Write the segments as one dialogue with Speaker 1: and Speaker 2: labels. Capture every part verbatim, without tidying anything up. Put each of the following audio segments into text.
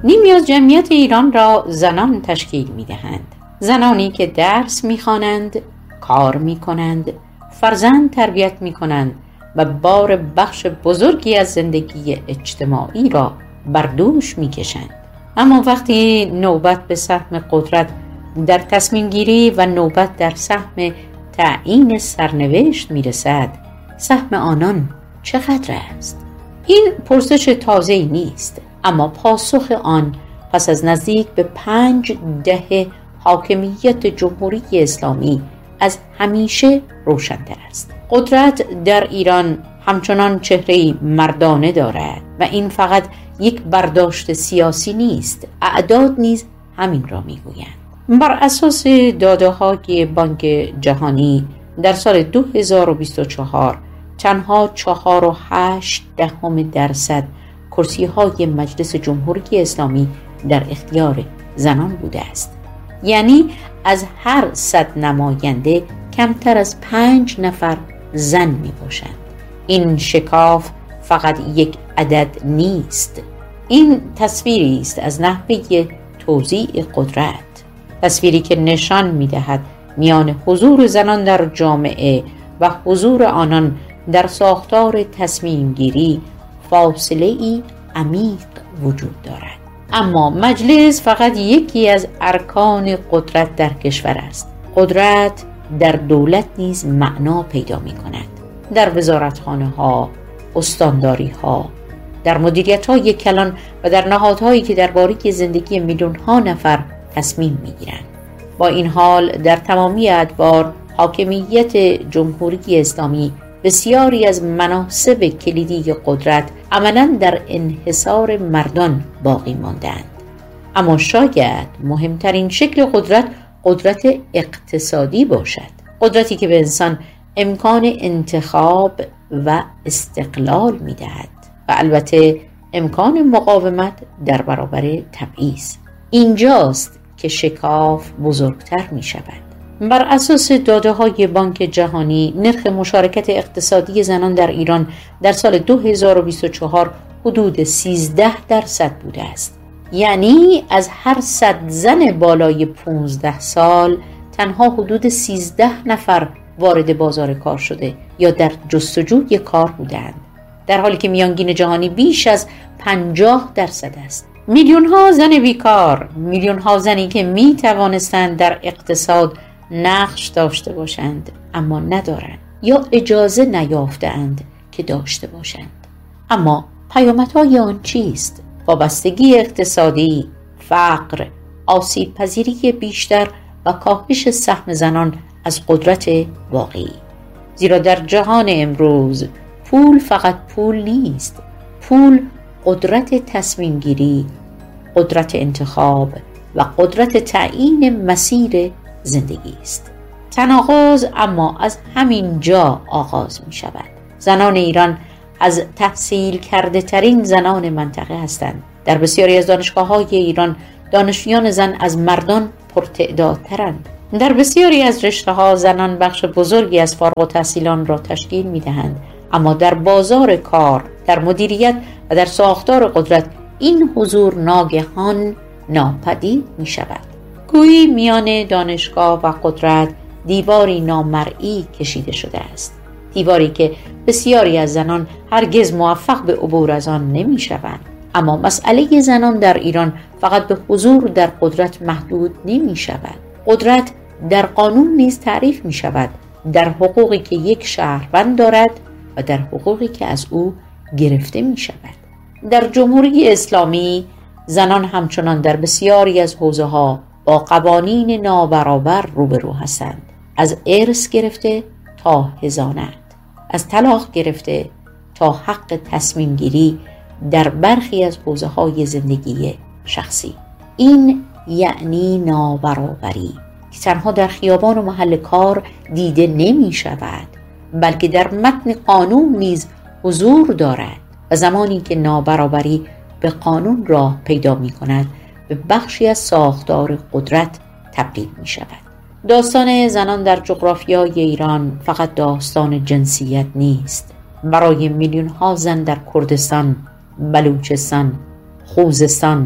Speaker 1: نیمی از جمعیت ایران را زنان تشکیل می‌دهند. زنانی که درس می‌خوانند، کار می‌کنند، فرزند تربیت می‌کنند و بار بخش بزرگی از زندگی اجتماعی را بر دوش می‌کشند. اما وقتی نوبت به سهم قدرت در تصمیم گیری و نوبت در سهم تعیین سرنوشت می‌رسد، سهم آنان چقدر است؟ این پرسش تازه‌ای نیست، اما پاسخ آن پس از نزدیک به پنج دهه حاکمیت جمهوری اسلامی از همیشه روشن‌تر است. قدرت در ایران همچنان چهره‌ای مردانه دارد و این فقط یک برداشت سیاسی نیست، اعداد نیز همین را می‌گویند. بر اساس داده‌های بانک جهانی در سال دو هزار و بیست و چهار تنها چهار و هشت دهم درصد کرسی‌های مجلس جمهوری اسلامی در اختیار زنان بوده است. یعنی از هر صد نماینده کمتر از پنج نفر زن می باشند. این شکاف فقط یک عدد نیست، این تصویری است از نحوه توزیع قدرت، تصویری که نشان می دهد میان حضور زنان در جامعه و حضور آنان در ساختار تصمیم گیری فاصله ای عمیق وجود دارد. اما مجلس فقط یکی از ارکان قدرت در کشور است. قدرت در دولت نیز معنا پیدا می کند. در وزارتخانه ها، استانداری ها، در مدیریت های کلان و در نهادهایی که درباره زندگی میلیون ها نفر تصمیم می گیرند. با این حال در تمامی ادوار حاکمیت جمهوری اسلامی بسیاری از مناصب کلیدی قدرت عملاً در انحصار مردان باقی ماندند. اما شاید مهمترین شکل قدرت قدرت اقتصادی باشد، قدرتی که به انسان امکان انتخاب و استقلال می‌دهد و البته امکان مقاومت در برابر تبعیض. اینجاست که شکاف بزرگتر می‌شود. بر اساس داده‌های بانک جهانی نرخ مشارکت اقتصادی زنان در ایران در سال دو هزار و بیست و چهار حدود سیزده درصد بوده است. یعنی از هر صد زن بالای پانزده سال تنها حدود سیزده نفر وارد بازار کار شده یا در جستجوی کار بودند، در حالی که میانگین جهانی بیش از پنجاه درصد است. میلیون ها زن بیکار، میلیون ها زنی که می توانستند در اقتصاد نقش داشته باشند اما ندارند یا اجازه نیافتند که داشته باشند. اما پیامدهای آن چیست؟ وابستگی اقتصادی، فقر، آسیب پذیری بیشتر و کاهش سهم زنان از قدرت واقعی. زیرا در جهان امروز پول فقط پول نیست، پول قدرت تصمیم گیری، قدرت انتخاب و قدرت تعیین مسیر زندگی است. تناقض اما از همین جا آغاز می شود. زنان ایران از تحصیل کرده ترین زنان منطقه هستند. در بسیاری از دانشگاه های ایران دانشجویان زن از مردان پرتعدادترند. در بسیاری از رشته ها زنان بخش بزرگی از فارغ التحصیلان را تشکیل می دهند، اما در بازار کار، در مدیریت و در ساختار قدرت این حضور ناگهان ناپدید می شود. گویی میان دانشگاه و قدرت دیواری نامرئی کشیده شده است، دیواری که بسیاری از زنان هرگز موفق به عبور از آن نمی شوند. اما مسئله زنان در ایران فقط به حضور در قدرت محدود نمی شود. قدرت در قانون نیز تعریف می شود، در حقوقی که یک شهروند دارد و در حقوقی که از او گرفته می شود. در جمهوری اسلامی زنان همچنان در بسیاری از حوزه‌ها با قوانین نابرابر روبرو هستند، از ارث گرفته تا حضانت، از طلاق گرفته تا حق تصمیم گیری در برخی از حوزه‌های زندگی شخصی. این یعنی نابرابری که تنها در خیابان و محل کار دیده نمی شود، بلکه در متن قانون نیز حضور دارد و زمانی که نابرابری به قانون راه پیدا می کند به بخشی از ساختار قدرت تبدیل می شود. داستان زنان در جغرافیای ایران فقط داستان جنسیت نیست. برای میلیون ها زن در کردستان، بلوچستان، خوزستان،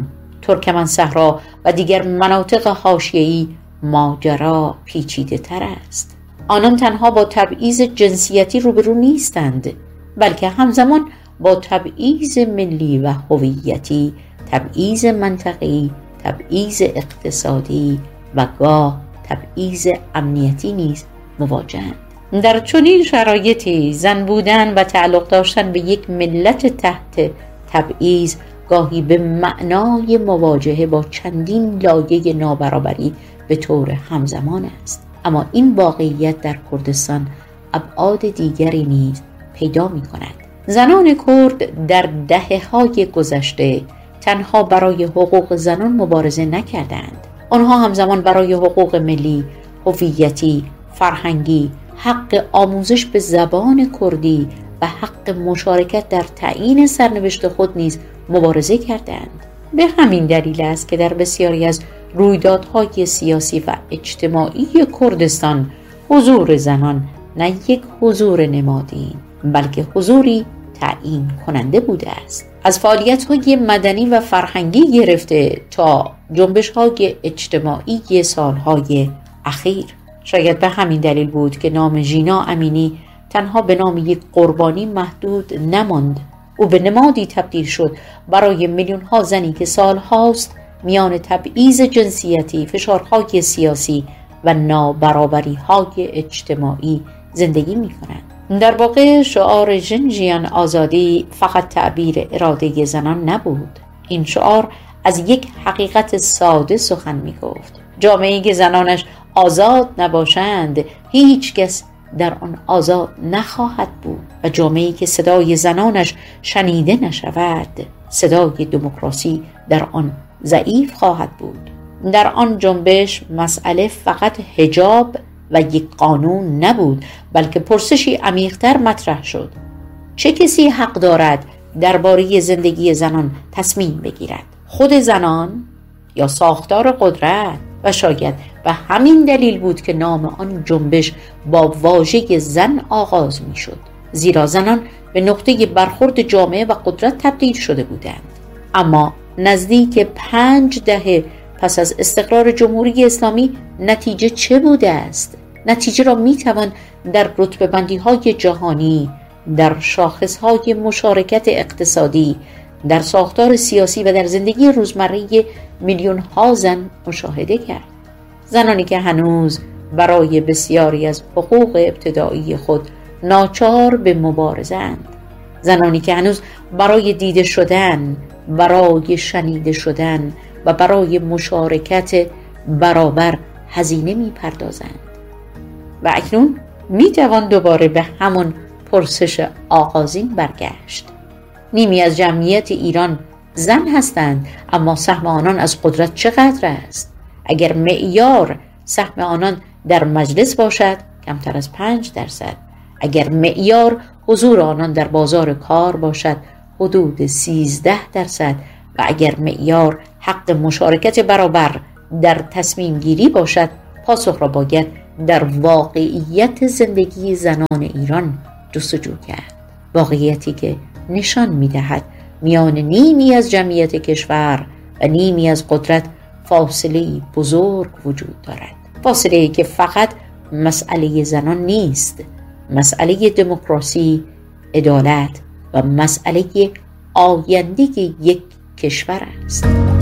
Speaker 1: ترکمن صحرا و دیگر مناطق حاشیه‌ای ماجرا پیچیده تر است. آنان تنها با تبعیض جنسیتی روبرو نیستند، بلکه همزمان با تبعیض ملی و هویتی، تبعیض منطقه‌ای، تبعیض اقتصادی و گاه تبعیض امنیتی نیز مواجهند. در چنین شرایطی زن بودن و تعلق داشتن به یک ملت تحت تبعیض گاهی به معنای مواجهه با چندین لایه نابرابری به طور همزمان است. اما این واقعیت در کردستان ابعاد دیگری نیز پیدا می کند. زنان کرد در دهه‌های گذشته تنها برای حقوق زنان مبارزه نکردند. آنها همزمان برای حقوق ملی، هویتی، فرهنگی، حق آموزش به زبان کردی و حق مشارکت در تعیین سرنوشت خود نیز مبارزه کردند. به همین دلیل است که در بسیاری از رویدادهای سیاسی و اجتماعی کردستان حضور زنان نه یک حضور نمادین بلکه حضوری تعیین کننده بوده است. از فعالیت‌های مدنی و فرهنگی گرفته تا جنبش‌های اجتماعی سالهای اخیر. شاید به همین دلیل بود که نام ژینا امینی تنها به نام یک قربانی محدود نماند. او به نمادی تبدیل شد برای میلیون‌ها زنی که سال‌هاست میان تبعیض جنسیتی، فشارهای سیاسی و نابرابری‌های اجتماعی زندگی می‌کنند. در واقع شعار ژنژیان آزادی فقط تعبیر اراده زنان نبود. این شعار از یک حقیقت ساده سخن می‌گفت. جامعه‌ای که زنانش آزاد نباشند هیچ کس در آن آزاد نخواهد بود و جامعه‌ای که صدای زنانش شنیده نشود صدای دموکراسی در آن ضعیف خواهد بود. در آن جنبش مسئله فقط حجاب و یک قانون نبود، بلکه پرسشی عمیق‌تر مطرح شد: چه کسی حق دارد درباره زندگی زنان تصمیم بگیرد؟ خود زنان یا ساختار قدرت؟ و شاید به همین دلیل بود که نام آن جنبش با واژه زن آغاز می شد، زیرا زنان به نقطه برخورد جامعه و قدرت تبدیل شده بودند. اما نزدیک پنج دهه پس از استقرار جمهوری اسلامی نتیجه چه بوده است؟ نتیجه را می توان در رتبه بندی های جهانی، در شاخص های مشارکت اقتصادی، در ساختار سیاسی و در زندگی روزمره میلیون ها زن مشاهده کرد. زنانی که هنوز برای بسیاری از حقوق ابتدایی خود ناچار به مبارزه اند. زنانی که هنوز برای دیده شدن، برای شنیده شدن و برای مشارکت برابر هزینه می پردازند. و اکنون می توان دوباره به همون پرسش آغازین برگشت. نیمی از جمعیت ایران زن هستند، اما سهم آنان از قدرت چقدر است؟ اگر معیار سهم آنان در مجلس باشد کمتر از پنج درصد، اگر معیار حضور آنان در بازار کار باشد حدود سیزده درصد و اگر معیار حق مشارکت برابر در تصمیم گیری باشد، پاسخ را باید در واقعیت زندگی زنان ایران جستجو کرد. واقعیتی که نشان می‌دهد میان نیمی از جمعیت کشور و نیمی از قدرت فاصله بزرگ وجود دارد. فاصله‌ای که فقط مسئله زنان نیست، مسئله دموکراسی، عدالت و مسئله آینده یک کشور است.